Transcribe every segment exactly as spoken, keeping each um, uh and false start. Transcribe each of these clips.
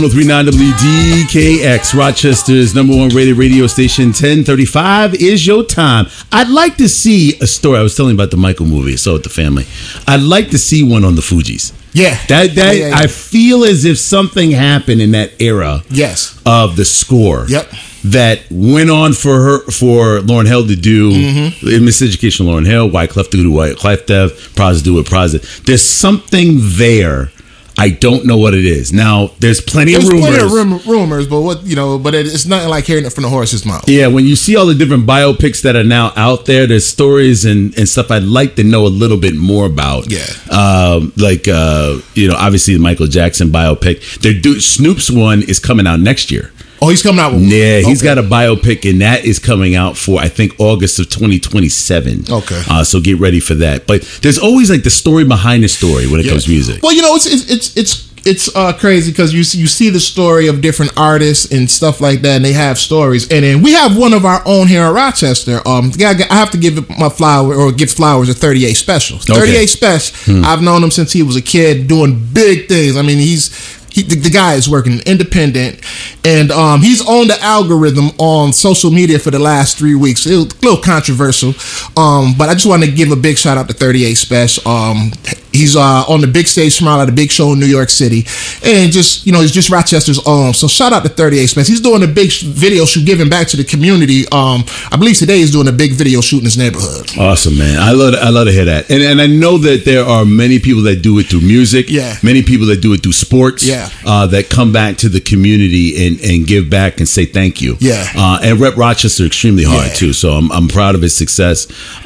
one oh three point nine W D K X, Rochester's number one rated radio station. Ten thirty-five is your time. I'd like to see a story. I was telling you about the Michael movie I saw with the family. I'd like to see one on the Fugees. Yeah. That, that yeah, yeah, yeah. I feel as if something happened in that era yes. of the score. Yep. That went on for her, for Lauryn Hill to do mm-hmm. Miseducation, Lauryn Hill, Wyclef to do what Wyclef, Pras do what Pras. There's something there. I don't know what it is. Now, there's plenty there's of rumors. There's plenty of rum- rumors, but what you know, but it's nothing like hearing it from the horse's mouth. Yeah, when you see all the different biopics that are now out there, there's stories and, and stuff I'd like to know a little bit more about. Yeah, um, like uh, you know, obviously the Michael Jackson biopic. They're do- Snoop's one is coming out next year. Oh, he's coming out with one. Yeah, he's okay. got a biopic, and that is coming out for, I think, August of twenty twenty-seven. Okay. Uh, so get ready for that. But there's always like the story behind the story when it yeah. comes to music. Well, you know, it's it's it's it's, it's uh, crazy because you see, you see the story of different artists and stuff like that, and they have stories. And then we have one of our own here in Rochester. Um, I have to give my flower or give flowers to thirty-eight Special. thirty-eight okay. Special. Hmm. I've known him since he was a kid doing big things. I mean, he's. He, the, the guy is working independent, and um, he's on the algorithm on social media for the last three weeks. It was a little controversial, um, but I just want to give a big shout out to thirty-eight Special. Um, he's uh, on the big stage Smile at a big show in New York City, and just you know he's just Rochester's own. So shout out to thirty-eight Special. He's doing a big sh- video shoot, giving back to the community. Um, I believe today he's doing a big video shoot in his neighborhood. Awesome, man! I love I love to hear that, and and I know that there are many people that do it through music. Yeah. Many people that do it through sports. Yeah. Uh, that come back to the community and, and give back and say thank you. Yeah. Uh, and rep Rochester extremely hard yeah. too. So I'm I'm proud of his success.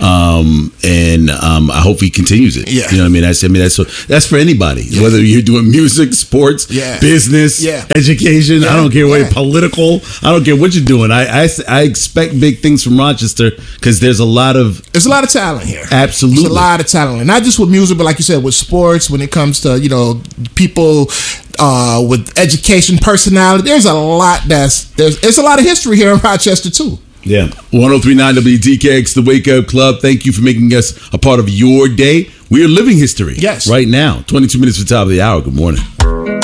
Um, and um, I hope he continues it. Yeah. You know what I mean? That's I mean that's what, that's for anybody. Yeah. Whether you're doing music, sports, yeah. business, yeah. education. Yeah. I don't care what yeah. political. I don't care what you're doing. I I, I expect big things from Rochester because there's a lot of there's a lot of talent here. Absolutely. There's a lot of talent. And not just with music, but like you said, with sports, when it comes to, you know, people uh, with education, personality, there's a lot that's there's there's a lot of history here in Rochester too. Yeah. one oh three point nine W D K X, the Wake Up Club. Thank you for making us a part of your day. We are living history. Yes. Right now. twenty-two minutes to the top of the hour. Good morning.